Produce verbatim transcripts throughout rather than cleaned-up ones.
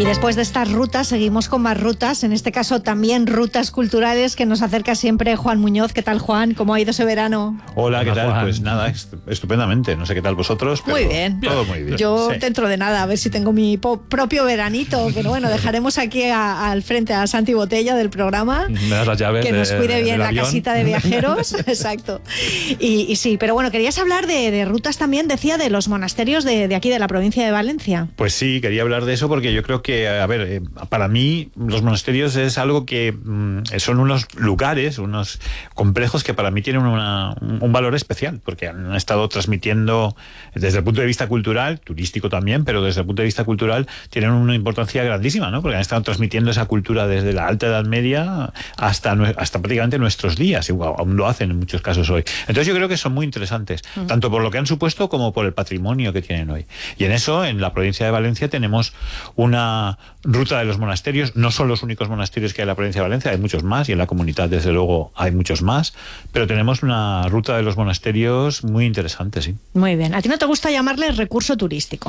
Y después de estas rutas seguimos con más rutas, en este caso también rutas culturales que nos acerca siempre Juan Muñoz. ¿Qué tal, Juan? ¿Cómo ha ido ese verano? Hola, ¿qué Hola, tal? Juan. Pues nada, estupendamente. No sé qué tal vosotros, pero Muy bien. todo muy bien. Yo Sí. dentro de nada, a ver si tengo mi po- propio veranito, pero bueno, dejaremos aquí a- al frente a Santi Botella del programa. Me das las llaves Que nos de- cuide bien del la avión. casita de viajeros. Exacto. Y, y sí, pero bueno, querías hablar de, de rutas también, decía, de los monasterios de, de aquí, de la provincia de Valencia. Pues sí, quería hablar de eso porque yo creo que, a ver, eh, para mí los monasterios es algo que mm, son unos lugares, unos complejos que para mí tienen una, un, un valor especial, porque han estado transmitiendo desde el punto de vista cultural, turístico también, pero desde el punto de vista cultural tienen una importancia grandísima, ¿no? Porque han estado transmitiendo esa cultura desde la Alta Edad Media hasta, nue- hasta prácticamente nuestros días, y aún lo hacen en muchos casos hoy. Entonces yo creo que son muy interesantes, uh-huh. tanto por lo que han supuesto como por el patrimonio que tienen hoy. Y en eso, en la provincia de Valencia, tenemos una ruta de los monasterios. No son los únicos monasterios que hay en la provincia de Valencia, hay muchos más, y en la comunidad, desde luego, hay muchos más, pero tenemos una ruta de los monasterios muy interesante, sí. Muy bien. ¿A ti no te gusta llamarle recurso turístico?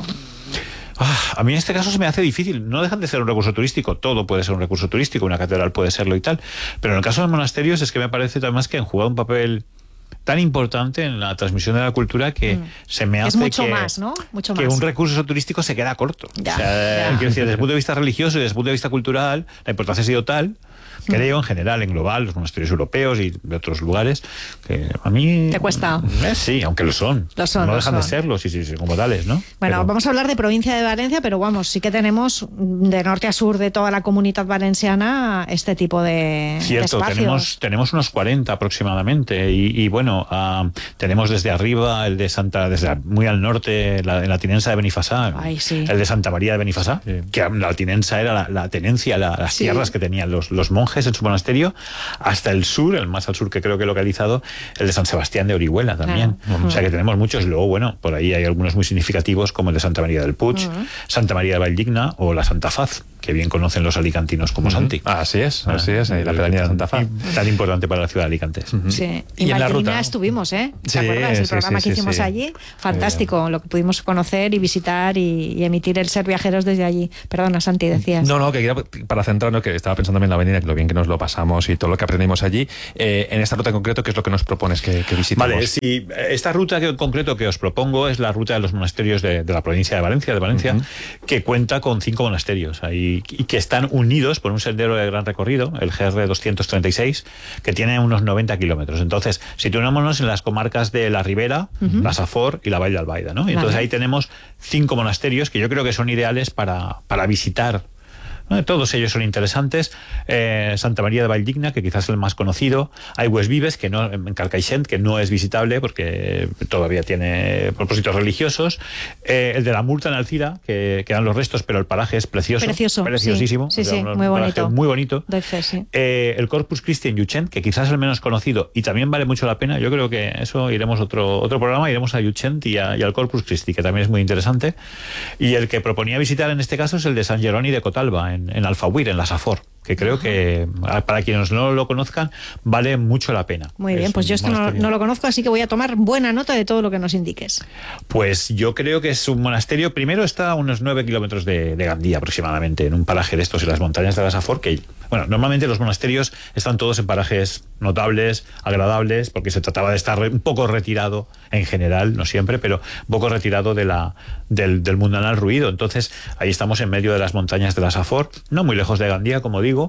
Ah, a mí en este caso se me hace difícil. No dejan de ser un recurso turístico. Todo puede ser un recurso turístico, una catedral puede serlo y tal. Pero en el caso de los monasterios es que me parece además que han jugado un papel tan importante en la transmisión de la cultura que mm. se me hace es mucho que, más, ¿no? Mucho que más. un recurso turístico se queda corto. Ya, o sea, ya. Quiero decir, desde el punto de vista religioso y desde el punto de vista cultural, la importancia ha sido tal, creo, en general, en global, los monasterios europeos y de otros lugares, que a mí... ¿Te cuesta? Eh, sí, aunque lo son. Lo son, no lo dejan son. de serlo, sí, sí, sí, como tales, ¿no? Bueno, Pero... vamos a hablar de provincia de Valencia, pero vamos, sí que tenemos de norte a sur de toda la comunidad valenciana este tipo de, Cierto, de espacios. tenemos, tenemos unos cuarenta aproximadamente y, y bueno, uh, tenemos desde arriba el de Santa, desde muy al norte, la, la Tinensa de Benifasá, Ay, sí. el de Santa María de Benifasá, sí. que la Tinensa era la, la tenencia, la, las Sí. tierras que tenían los, los monjes en su monasterio, hasta el sur, el más al sur que creo que he localizado, el de San Sebastián de Orihuela también. Claro. O sea que tenemos muchos, y luego, bueno, por ahí hay algunos muy significativos como el de Santa María del Puig, uh-huh. Santa María de Valldigna o la Santa Faz, que bien conocen los alicantinos como uh-huh. Santi. Ah, así es, así es, ahí la pedanía de Santa Faz. Tan importante para la ciudad de Alicante. Uh-huh. Sí. Y, y en la ruta estuvimos, ¿eh? ¿Te sí, acuerdas? El sí, programa sí, que sí, hicimos sí. allí, fantástico, sí. Lo que pudimos conocer y visitar y, y emitir el Ser Viajeros desde allí. Perdona, Santi, decías. No, no, que quería, para centrarnos, que estaba pensando también en la avenida, que lo bien que nos lo pasamos y todo lo que aprendimos allí. Eh, en esta ruta en concreto, ¿qué es lo que nos propones que, que visitemos? Vale, sí, esta ruta que, en concreto que os propongo es la ruta de los monasterios de, de la provincia de Valencia, de Valencia, uh-huh. que cuenta con cinco monasterios ahí, y que están unidos por un sendero de gran recorrido, el G R doscientos treinta y seis, que tiene unos noventa kilómetros. Entonces, situémonos en las comarcas de la Ribera, uh-huh. la Safor y la Vall d'Albaida, ¿no? Y entonces vale. ahí tenemos cinco monasterios que yo creo que son ideales para, para visitar. ¿No? Todos ellos son interesantes. Eh, Santa María de Valldigna, que quizás es el más conocido. Hay Huesvives, que no, en Carcaixent, que no es visitable porque todavía tiene propósitos religiosos. Eh, el de la Murta en Alcira, que quedan los restos, pero el paraje es precioso. Precioso. Preciosísimo. Sí, sí, sí, un, muy bonito. Muy bonito. Doy fe, sí. Eh, el Corpus Christi en Llutxent, que quizás es el menos conocido y también vale mucho la pena. Yo creo que eso iremos otro, otro programa, iremos a Llutxent y, a, y al Corpus Christi, que también es muy interesante. Y el que proponía visitar en este caso es el de San Jeroni de Cotalba, en, en Alfahuir, en la Safor, que creo que para quienes no lo conozcan vale mucho la pena. Muy bien, es pues yo esto no, no lo conozco, así que voy a tomar buena nota de todo lo que nos indiques. Pues yo creo que es un monasterio, primero está a unos nueve kilómetros de, de Gandía aproximadamente, en un paraje de estos en las montañas de la Safor, que bueno, normalmente los monasterios están todos en parajes notables, agradables, porque se trataba de estar un poco retirado en general, no siempre, pero un poco retirado de la, del, del mundanal ruido. Entonces ahí estamos en medio de las montañas de la Safor, no muy lejos de Gandía, como digo,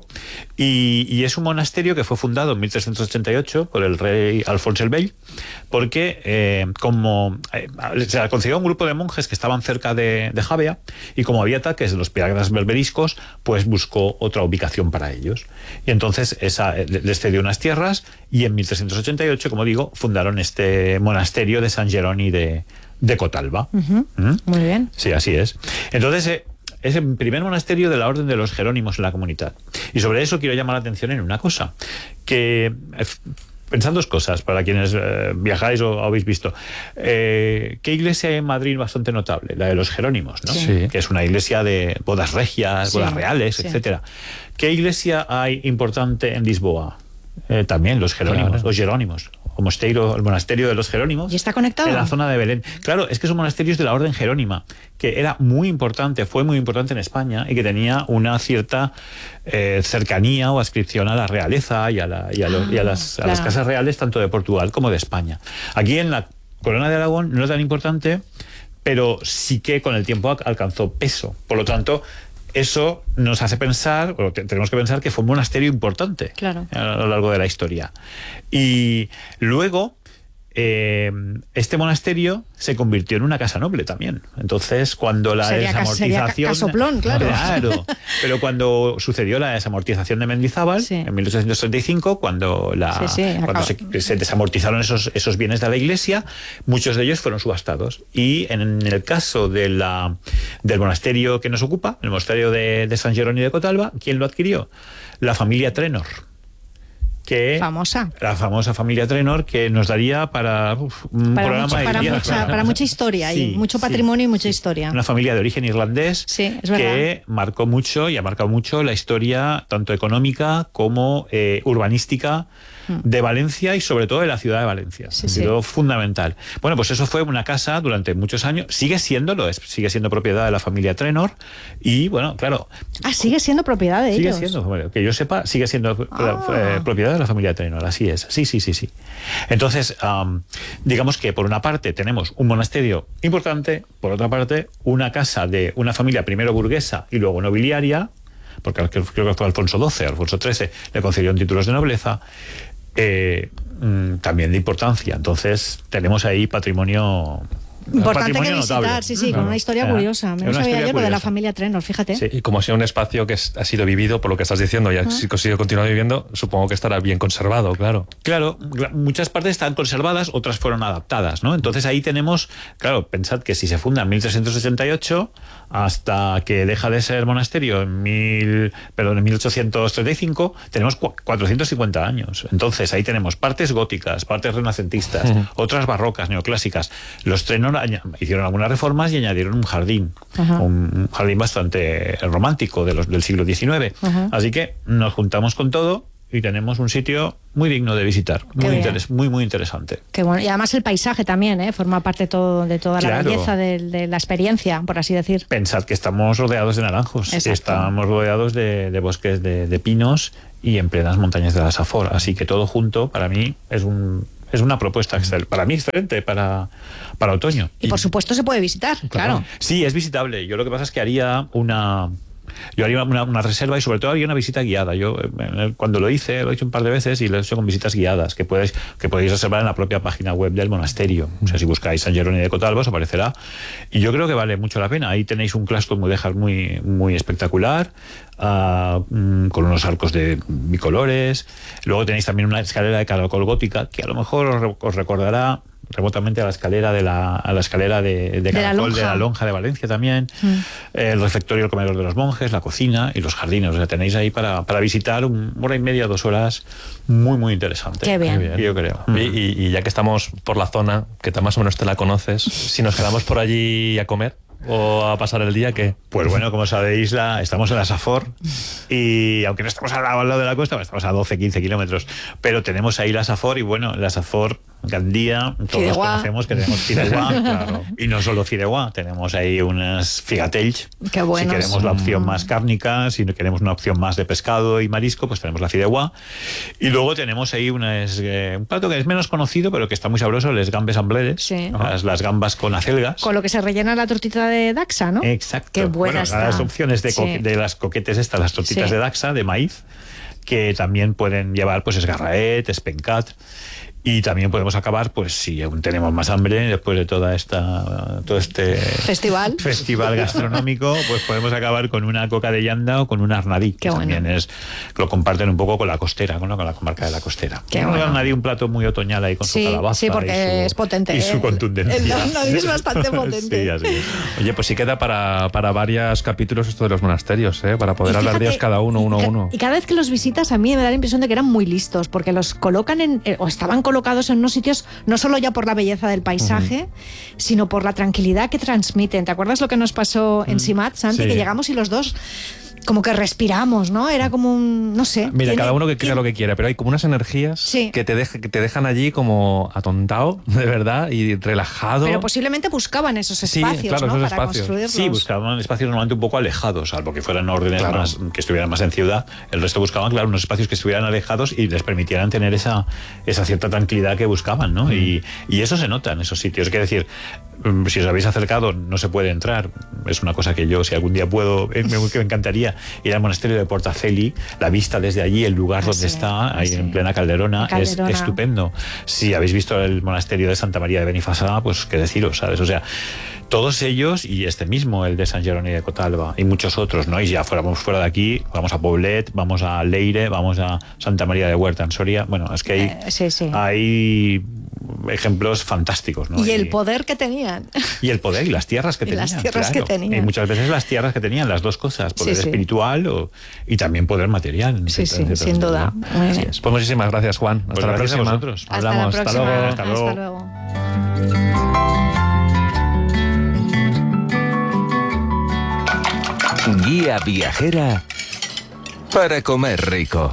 y, y es un monasterio que fue fundado en mil trescientos ochenta y ocho por el rey Alfons el Bell, porque eh, como eh, se concedió a un grupo de monjes que estaban cerca de, de Javea, y como había ataques de los piratas berberiscos, pues buscó otra ubicación para ellos. Y entonces esa, les cedió unas tierras, y en mil trescientos ochenta y ocho, como digo, fundaron este monasterio de San Jeroni de, de Cotalba. Uh-huh. ¿Mm? Muy bien. Sí, así es. Entonces... Eh, es el primer monasterio de la Orden de los Jerónimos en la comunidad. Y sobre eso quiero llamar la atención en una cosa, que... Pensad dos cosas, para quienes eh, viajáis o habéis visto. Eh, ¿Qué iglesia hay en Madrid bastante notable? La de los Jerónimos, ¿no? Sí. Que es una iglesia de bodas regias, sí, bodas reales, sí. etcétera. ¿Qué iglesia hay importante en Lisboa? Eh, también los Jerónimos, claro. los Jerónimos. o mosteiro, el monasterio de los Jerónimos. ¿Y está conectado? En la zona de Belén. Claro, es que son monasterios de la Orden Jerónima, que era muy importante, fue muy importante en España y que tenía una cierta eh, cercanía o adscripción a la realeza y a, la, y a, lo, y a, las, claro. a las casas reales tanto de Portugal como de España. Aquí en la Corona de Aragón no es tan importante, pero sí que con el tiempo alcanzó peso. Por lo tanto, eso nos hace pensar, o tenemos que pensar que fue un monasterio importante, claro, a lo largo de la historia. Y luego, eh, este monasterio se convirtió en una casa noble también. Entonces, cuando la sería desamortización... Sería casoplón, claro. Claro. Pero cuando sucedió la desamortización de Mendizábal, sí. en mil ochocientos treinta y cinco, cuando, la, sí, sí, cuando se, se desamortizaron esos, esos bienes de la Iglesia, muchos de ellos fueron subastados. Y en el caso de la, del monasterio que nos ocupa, el monasterio de, de San Jerónimo de Cotalba, ¿quién lo adquirió? La familia Trenor. Que famosa. La famosa familia Trenor, que nos daría para uf, un para programa mucho, para, día, mucha, claro. para mucha historia, sí, y mucho patrimonio sí, y mucha sí. historia. Una familia de origen irlandés sí, es que marcó mucho y ha marcado mucho la historia tanto económica como eh, urbanística de Valencia y sobre todo de la ciudad de Valencia. Sí, ha sido sí. fundamental. Bueno, pues eso fue una casa durante muchos años, sigue siéndolo, es, sigue siendo propiedad de la familia Trenor y bueno, claro. Ah, sigue siendo propiedad de sigue ellos. Sigue siendo, bueno, que yo sepa, sigue siendo ah. eh, propiedad de la familia Trenor, así es. Sí, sí, sí, sí. Entonces, um, digamos que por una parte tenemos un monasterio importante, por otra parte una casa de una familia primero burguesa y luego nobiliaria, porque creo que fue Alfonso doce, Alfonso trece le concedieron títulos de nobleza. Eh, también de importancia. Entonces tenemos ahí patrimonio importante patrimonio que visitar, notable. sí, sí, con una historia Era, curiosa. Me lo sabía yo lo de la familia Trenor, fíjate. Sí. Y como ha sido un espacio que ha sido vivido, por lo que estás diciendo, y ha uh-huh. sido continuado viviendo, supongo que estará bien conservado, claro. Claro, muchas partes están conservadas, otras fueron adaptadas, ¿no? Entonces ahí tenemos, claro, pensad que si se funda en mil trescientos ochenta y ocho hasta que deja de ser monasterio en mil, perdón, en mil ochocientos treinta y cinco, tenemos cuatrocientos cincuenta años. Entonces ahí tenemos partes góticas, partes renacentistas, uh-huh. otras barrocas, neoclásicas. Los Trenor hicieron algunas reformas y añadieron un jardín, uh-huh. un jardín bastante romántico de los, del siglo diecinueve. Uh-huh. Así que nos juntamos con todo y tenemos un sitio muy digno de visitar, muy, interes, muy muy interesante. Qué bueno. Y además el paisaje también, ¿eh? Forma parte todo, de toda claro. la belleza de, de la experiencia, por así decir. Pensad que estamos rodeados de naranjos, exacto. estamos rodeados de, de bosques de, de pinos y en plenas montañas de la Safor, así que todo junto para mí es un es una propuesta excel, para mí excelente para, para otoño. Y, y por supuesto se puede visitar, claro. Sí, es visitable. Yo lo que pasa es que haría una Yo haría una, una reserva y sobre todo haría una visita guiada. Yo cuando lo hice, lo he hecho un par de veces y lo he hecho con visitas guiadas que podéis, que podéis reservar en la propia página web del monasterio. O sea, si buscáis San Jerónimo de Cotalba os aparecerá. Y yo creo que vale mucho la pena. Ahí tenéis un claustro mudéjar muy, muy espectacular, uh, con unos arcos de bicolores. Luego tenéis también una escalera de caracol gótica que a lo mejor os, os recordará remotamente a la escalera de la a la escalera de, de caracol de la, de la lonja de Valencia también, mm. el refectorio, el comedor de los monjes, la cocina y los jardines. O sea, tenéis ahí para, para visitar una hora y media, dos horas, muy muy interesante. Qué bien. Qué bien. Yo creo. Y, y, y ya que estamos por la zona, que más o menos te la conoces, si nos quedamos por allí a comer o a pasar el día, ¿qué? Pues bueno, como sabéis, la, estamos en la Safor y aunque no estamos al lado, al lado de la costa, estamos a doce, quince kilómetros, pero tenemos ahí la Safor y bueno, la Safor, Gandía, todos Fideuà. Conocemos que tenemos Fideuà, claro. Y no solo Fideuà, tenemos ahí unas figatells. Qué buenos. Si queremos la opción más cárnica, si queremos una opción más de pescado y marisco, pues tenemos la Fideuà. Y luego tenemos ahí unas, eh, un plato que es menos conocido, pero que está muy sabroso, les gambes ambleres, sí. las, las gambas con acelgas. Con lo que se rellena la tortita de Daxa, ¿no? Exacto. Qué buena bueno, está. Las opciones de, sí. de las coquetes estas, las tortitas sí. de Daxa, de maíz, que también pueden llevar pues esgarraet, espencat. Y también podemos acabar, pues si aún tenemos más hambre, después de toda esta todo este festival festival gastronómico, pues podemos acabar con una coca de llanda o con un arnadí, que bueno. también es lo comparten un poco con la costera, con, ¿no? con la comarca de la costera. Qué un bueno. arnadí, un plato muy otoñal ahí con sí, su calabaza. Sí, porque y su, es potente. Y su contundencia. El arnadí es bastante potente. Sí, así es. Oye, pues sí queda para, para varios capítulos esto de los monasterios, ¿eh? Para poder y hablar fíjate, de ellos cada uno, uno a uno. Y cada vez que los visitas a mí me da la impresión de que eran muy listos, porque los colocan en, o estaban colocados en unos sitios no solo ya por la belleza del paisaje, uh-huh. sino por la tranquilidad que transmiten. ¿Te acuerdas lo que nos pasó en Simat, Santi? Sí. Que llegamos y los dos como que respiramos, ¿no? Era como un, no sé. Mira, tiene, cada uno que tiene... crea lo que quiera, pero hay como unas energías sí. que, te deja, que te dejan allí como atontado, de verdad, y relajado. Pero posiblemente buscaban esos espacios, sí, claro, ¿no? Esos para espacios. construirlos. Sí, buscaban espacios normalmente un poco alejados, salvo que fueran órdenes claro. más, que estuvieran más en ciudad. El resto buscaban, claro, unos espacios que estuvieran alejados y les permitieran tener esa, esa cierta tranquilidad que buscaban, ¿no? Mm. Y, y eso se nota en esos sitios. Es decir, si os habéis acercado, no se puede entrar. Es una cosa que yo, si algún día puedo, me, me encantaría ir al monasterio de Portaceli. La vista desde allí, el lugar ah, donde sí, está, ahí sí. en plena Calderona, Calderona, es estupendo. Si habéis visto el monasterio de Santa María de Benifasá, pues qué deciros, ¿sabes? O sea, todos ellos y este mismo, el de San Jerónimo de Cotalba, y muchos otros, ¿no? Y ya fuéramos fuera de aquí, vamos a Poblet, vamos a Leire, vamos a Santa María de Huerta en Soria. Bueno, es que hay, eh, sí, sí. hay ejemplos fantásticos, ¿no? Y el y, poder que tenían. Y el poder y las tierras que y tenían. Las tierras claro. que tenían. Y muchas veces las tierras que tenían, las dos cosas, poder sí, sí. espiritual o, y también poder material. Sí, sí, sin duda. Así es. Pues muchísimas gracias, Juan. Hasta pues la gracias próxima. A vosotros. Hasta Hablamos. La próxima. Hasta luego. Hasta luego. Hasta luego. Guía viajera para comer rico.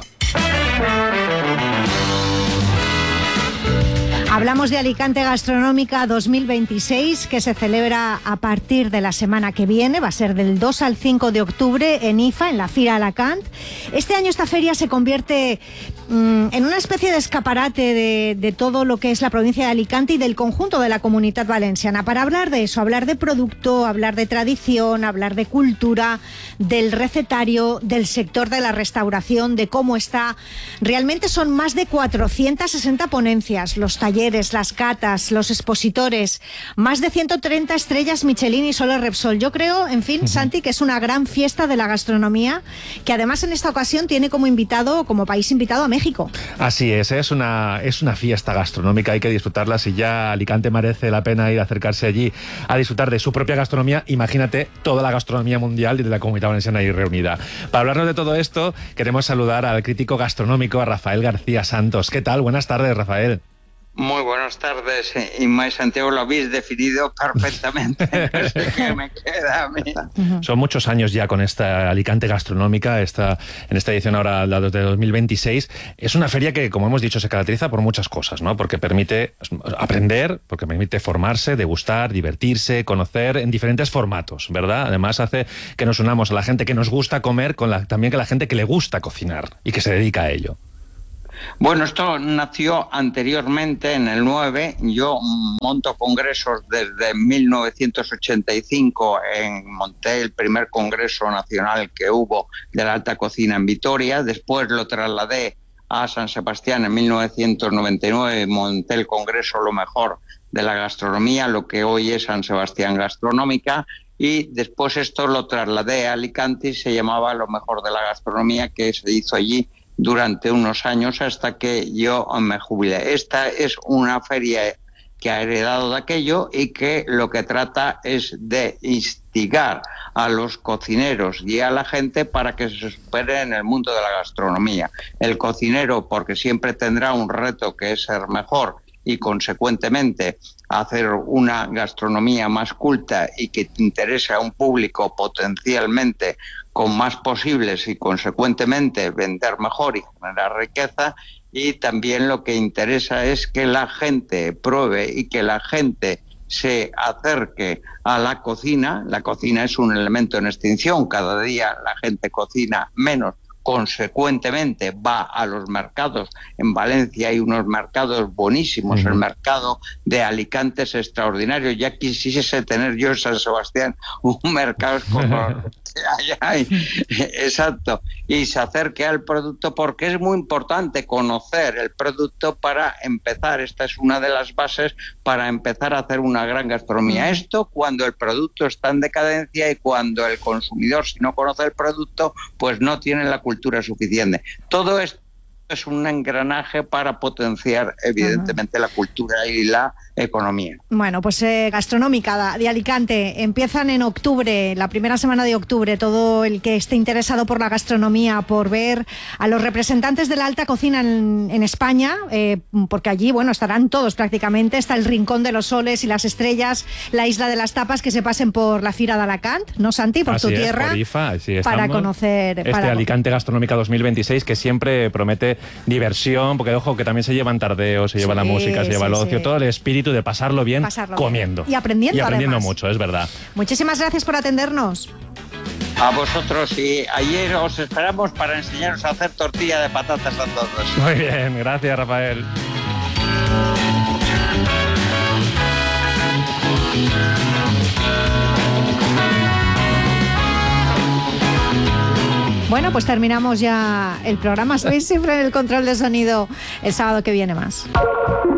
Hablamos de Alicante Gastronómica dos mil veintiséis, que se celebra a partir de la semana que viene. Va a ser del dos al cinco de octubre en I F A, en la Fira Alacant. Este año esta feria se convierte mmm, en una especie de escaparate de, de todo lo que es la provincia de Alicante y del conjunto de la Comunitat Valenciana. Para hablar de eso, hablar de producto, hablar de tradición, hablar de cultura, del recetario, del sector de la restauración, de cómo está. Realmente son más de cuatrocientas sesenta ponencias, los talleres, las catas, los expositores, más de ciento treinta estrellas Michelin y Solo Repsol. Yo creo, en fin, uh-huh. Santi, que es una gran fiesta de la gastronomía, que además en esta ocasión tiene como invitado, como país invitado a México. Así es, es una, es una fiesta gastronómica, hay que disfrutarla. Si ya Alicante merece la pena ir a acercarse allí a disfrutar de su propia gastronomía, imagínate toda la gastronomía mundial y de la Comunidad Valenciana ahí reunida. Para hablarnos de todo esto, queremos saludar al crítico gastronómico, a Rafael García Santos. ¿Qué tal? Buenas tardes, Rafael. Muy buenas tardes, Inma y Santiago, lo habéis definido perfectamente. No sé qué me queda a mí. Son muchos años ya con esta Alicante Gastronómica, esta, en esta edición ahora, la de dos mil veintiséis. Es una feria que, como hemos dicho, se caracteriza por muchas cosas, ¿no? Porque permite aprender, porque permite formarse, degustar, divertirse, conocer en diferentes formatos, ¿verdad? Además hace que nos unamos a la gente que nos gusta comer con la, también con la gente que le gusta cocinar y que se dedica a ello. Bueno, esto nació anteriormente, en el nueve. Yo monto congresos desde mil novecientos ochenta y cinco. En, monté el primer congreso nacional que hubo de la alta cocina en Vitoria. Después lo trasladé a San Sebastián en mil novecientos noventa y nueve. Monté el congreso Lo Mejor de la Gastronomía, lo que hoy es San Sebastián Gastronómica. Y después esto lo trasladé a Alicante y se llamaba Lo Mejor de la Gastronomía, que se hizo allí durante unos años hasta que yo me jubilé. Esta es una feria que ha heredado de aquello y que lo que trata es de instigar a los cocineros y a la gente para que se supere en el mundo de la gastronomía. El cocinero, porque siempre tendrá un reto que es ser mejor y consecuentemente hacer una gastronomía más culta y que interese a un público potencialmente con más posibles y consecuentemente vender mejor y generar riqueza. Y también lo que interesa es que la gente pruebe y que la gente se acerque a la cocina. La cocina es un elemento en extinción, cada día la gente cocina menos, consecuentemente va a los mercados. En Valencia hay unos mercados buenísimos, uh-huh. El mercado de Alicante es extraordinario. Ya quisiese tener yo en San Sebastián un mercado como hay. Exacto. Y se acerque al producto, porque es muy importante conocer el producto para empezar. Esta es una de las bases para empezar a hacer una gran gastronomía. Esto cuando el producto está en decadencia y cuando el consumidor, si no conoce el producto, pues no tiene la cultura suficiente. Todo esto es un engranaje para potenciar evidentemente uh-huh. la cultura y la economía. Bueno, pues eh, gastronómica de Alicante, empiezan en octubre, la primera semana de octubre, todo el que esté interesado por la gastronomía, por ver a los representantes de la alta cocina en, en España, eh, porque allí, bueno, estarán todos prácticamente, está el Rincón de los Soles y las Estrellas, la Isla de las Tapas, que se pasen por la Fira de Alacant, ¿no, Santi? Por Así tu es, tierra, por I F A, así para estamos. conocer... Este para... Alicante Gastronómica dos mil veintiséis, que siempre promete diversión, porque ojo, que también se llevan tardeos, se lleva Sí, la música, se lleva sí, el ocio, sí. todo el espíritu de pasarlo bien Pasarlo comiendo. bien. Y aprendiendo, Y aprendiendo además. mucho, es verdad. Muchísimas gracias por atendernos. A vosotros, y ayer os esperamos para enseñaros a hacer tortilla de patatas a todos. Muy bien, gracias, Rafael. Bueno, pues terminamos ya el programa. Sois siempre en el control de sonido. El sábado que viene más.